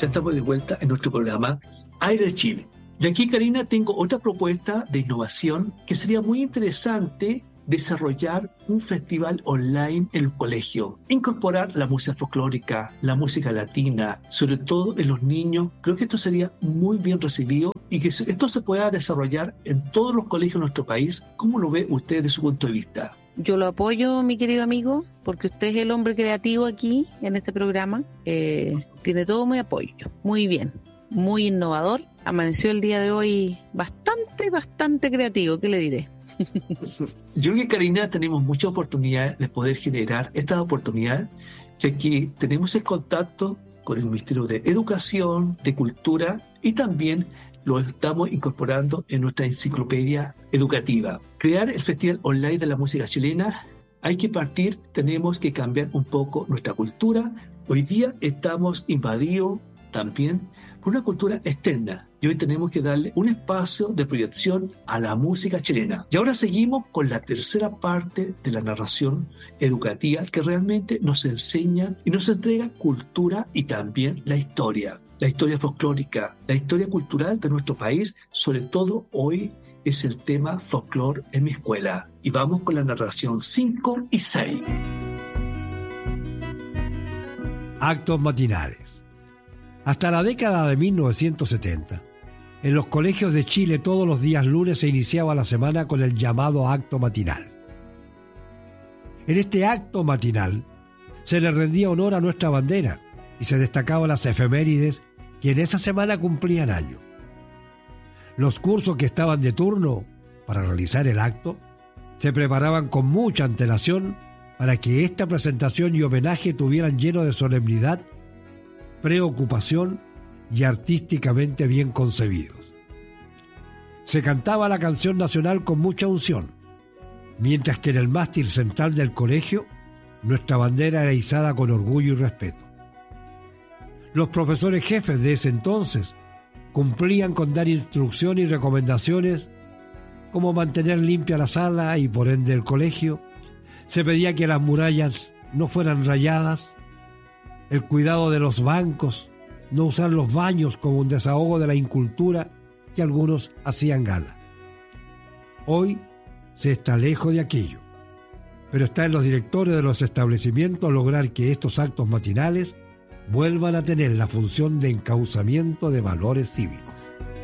Ya estamos de vuelta en nuestro programa Aire de Chile. Y aquí, Karina, tengo otra propuesta de innovación que sería muy interesante desarrollar un festival online en el colegio. Incorporar la música folclórica, la música latina, sobre todo en los niños. Creo que esto sería muy bien recibido y que esto se pueda desarrollar en todos los colegios de nuestro país. ¿Cómo lo ve usted desde su punto de vista? Yo lo apoyo, mi querido amigo, porque usted es el hombre creativo aquí en este programa. Tiene todo mi apoyo. Muy bien, muy innovador. Amaneció el día de hoy bastante creativo, ¿qué le diré? Yo creo que, Karina, tenemos muchas oportunidades de poder generar estas oportunidades, ya que tenemos el contacto con el Ministerio de Educación, de Cultura, y también lo estamos incorporando en nuestra enciclopedia educativa. Crear el Festival Online de la Música Chilena, hay que partir, tenemos que cambiar un poco nuestra cultura. Hoy día estamos invadidos también por una cultura externa y hoy tenemos que darle un espacio de proyección a la música chilena. Y ahora seguimos con la tercera parte de la narración educativa que realmente nos enseña y nos entrega cultura y también la historia folclórica, la historia cultural de nuestro país. Sobre todo hoy es el tema folclore en mi escuela. Y vamos con la narración 5 y 6. Actos matinales. Hasta la década de 1970, en los colegios de Chile todos los días lunes se iniciaba la semana con el llamado acto matinal. En este acto matinal se le rendía honor a nuestra bandera y se destacaban las efemérides que en esa semana cumplían año. Los cursos que estaban de turno para realizar el acto se preparaban con mucha antelación para que esta presentación y homenaje tuvieran lleno de solemnidad, preocupación y artísticamente bien concebidos. Se cantaba la canción nacional con mucha unción, mientras que en el mástil central del colegio nuestra bandera era izada con orgullo y respeto. Los profesores jefes de ese entonces cumplían con dar instrucciones y recomendaciones como mantener limpia la sala y por ende el colegio. Se pedía que las murallas no fueran rayadas, el cuidado de los bancos, no usar los baños como un desahogo de la incultura que algunos hacían gala. Hoy se está lejos de aquello, pero está en los directores de los establecimientos lograr que estos actos matinales vuelvan a tener la función de encauzamiento de valores cívicos.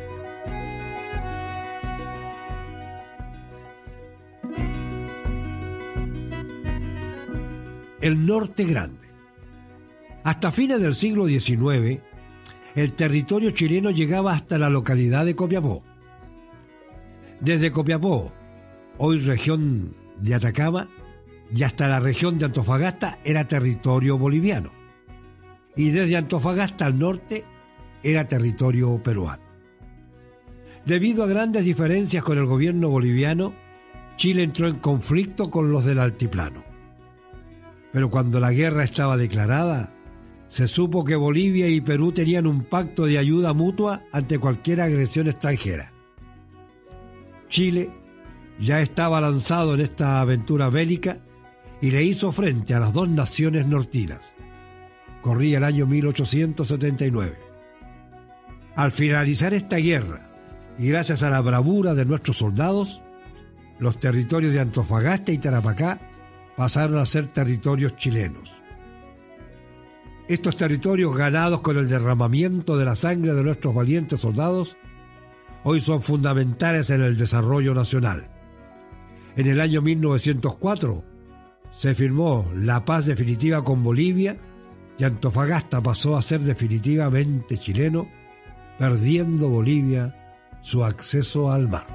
El Norte Grande. Hasta fines del siglo XIX, el territorio chileno llegaba hasta la localidad de Copiapó. Desde Copiapó, hoy región de Atacama, y hasta la región de Antofagasta era territorio boliviano. Y desde Antofagasta al norte era territorio peruano. Debido a grandes diferencias con el gobierno boliviano, Chile entró en conflicto con los del altiplano. Pero cuando la guerra estaba declarada, se supo que Bolivia y Perú tenían un pacto de ayuda mutua ante cualquier agresión extranjera. Chile ya estaba lanzado en esta aventura bélica y le hizo frente a las dos naciones nortinas. Corría el año 1879. Al finalizar esta guerra, y gracias a la bravura de nuestros soldados, los territorios de Antofagasta y Tarapacá pasaron a ser territorios chilenos. Estos territorios, ganados con el derramamiento de la sangre de nuestros valientes soldados, hoy son fundamentales en el desarrollo nacional. En el año 1904 se firmó la paz definitiva con Bolivia y Antofagasta pasó a ser definitivamente chileno, perdiendo Bolivia su acceso al mar.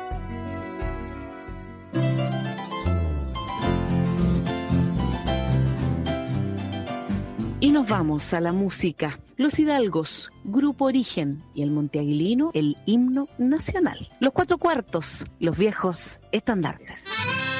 Y nos vamos a la música. Los Hidalgos, Grupo Origen, y el Monteaguilino, el himno nacional. Los Cuatro Cuartos, los viejos estandartes.